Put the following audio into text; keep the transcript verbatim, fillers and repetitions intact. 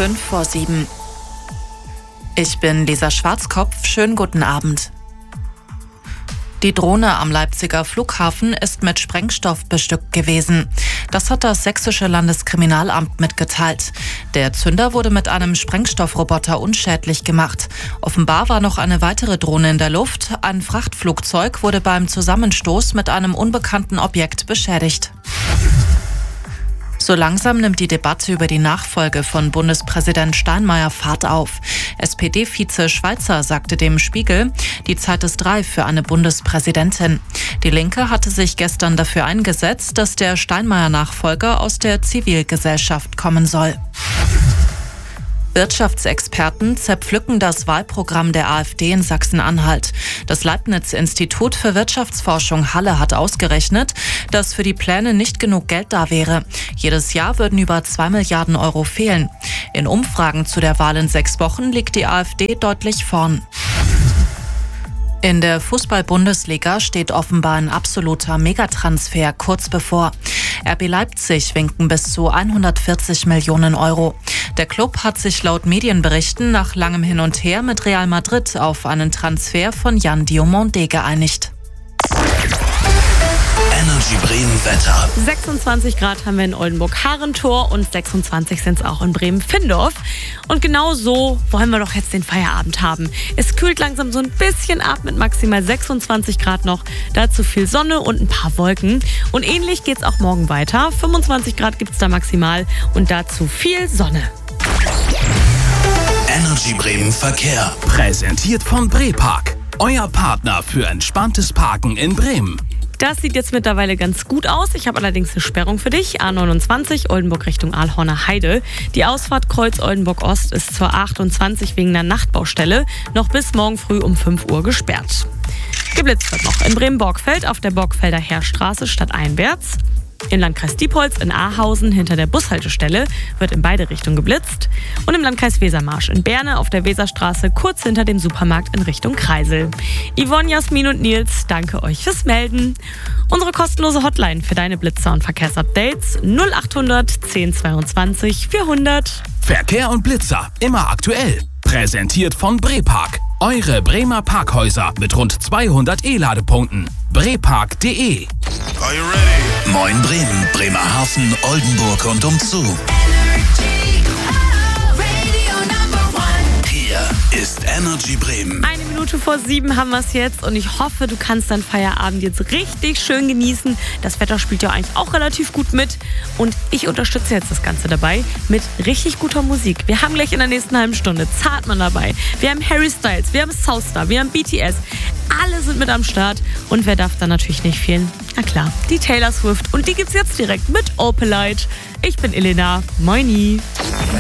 fünf vor sieben. Ich bin Lisa Schwarzkopf. Schönen guten Abend. Die Drohne am Leipziger Flughafen ist mit Sprengstoff bestückt gewesen. Das hat das sächsische Landeskriminalamt mitgeteilt. Der Zünder wurde mit einem Sprengstoffroboter unschädlich gemacht. Offenbar war noch eine weitere Drohne in der Luft. Ein Frachtflugzeug wurde beim Zusammenstoß mit einem unbekannten Objekt beschädigt. So langsam nimmt die Debatte über die Nachfolge von Bundespräsident Steinmeier Fahrt auf. S P D-Vize Schweizer sagte dem Spiegel, die Zeit ist reif für eine Bundespräsidentin. Die Linke hatte sich gestern dafür eingesetzt, dass der Steinmeier-Nachfolger aus der Zivilgesellschaft kommen soll. Wirtschaftsexperten zerpflücken das Wahlprogramm der AfD in Sachsen-Anhalt. Das Leibniz-Institut für Wirtschaftsforschung Halle hat ausgerechnet, dass für die Pläne nicht genug Geld da wäre. Jedes Jahr würden über zwei Milliarden Euro fehlen. In Umfragen zu der Wahl in sechs Wochen liegt die AfD deutlich vorn. In der Fußball-Bundesliga steht offenbar ein absoluter Megatransfer kurz bevor. R B Leipzig winken bis zu hundertvierzig Millionen Euro. Der Club hat sich laut Medienberichten nach langem Hin und Her mit Real Madrid auf einen Transfer von Jan Diomande geeinigt. Energy Bremen Wetter. sechsundzwanzig Grad haben wir in Oldenburg-Harentor und sechsundzwanzig sind es auch in Bremen-Findorf. Und genau so wollen wir doch jetzt den Feierabend haben. Es kühlt langsam so ein bisschen ab mit maximal sechsundzwanzig Grad noch. Dazu viel Sonne und ein paar Wolken. Und ähnlich geht's auch morgen weiter. fünfundzwanzig Grad gibt's da maximal und dazu viel Sonne. Energy Bremen Verkehr. Präsentiert von Brepark. Euer Partner für entspanntes Parken in Bremen. Das sieht jetzt mittlerweile ganz gut aus. Ich habe allerdings eine Sperrung für dich. A neunundzwanzig, Oldenburg Richtung Aalhorner Heide. Die Ausfahrt Kreuz Oldenburg Ost ist zur achtundzwanzig wegen einer Nachtbaustelle noch bis morgen früh um fünf Uhr gesperrt. Geblitzt wird noch in Bremen-Borgfeld auf der Borgfelder Heerstraße stadteinwärts. Im Landkreis Diepholz in Ahausen hinter der Bushaltestelle wird in beide Richtungen geblitzt. Und im Landkreis Wesermarsch in Berne auf der Weserstraße kurz hinter dem Supermarkt in Richtung Kreisel. Yvonne, Jasmin und Nils, danke euch fürs Melden. Unsere kostenlose Hotline für deine Blitzer und Verkehrsupdates null achthundert zehn zweiundzwanzig vierhundert. Verkehr und Blitzer, immer aktuell. Präsentiert von Brepark. Eure Bremer Parkhäuser mit rund zweihundert E-Ladepunkten. brepark punkt de. Are you ready? Moin Bremen, Bremerhaven, Oldenburg und umzu. Hier ist Energy Bremen. Eine Minute vor sieben haben wir es jetzt und ich hoffe, du kannst deinen Feierabend jetzt richtig schön genießen. Das Wetter spielt ja eigentlich auch relativ gut mit und ich unterstütze jetzt das Ganze dabei mit richtig guter Musik. Wir haben gleich in der nächsten halben Stunde Zartmann dabei, wir haben Harry Styles, wir haben Southstar, wir haben B T S. Alle sind mit am Start und wer darf da natürlich nicht fehlen? Na klar, die Taylor Swift und die gibt's jetzt direkt mit Opalite. Ich bin Elena, moini.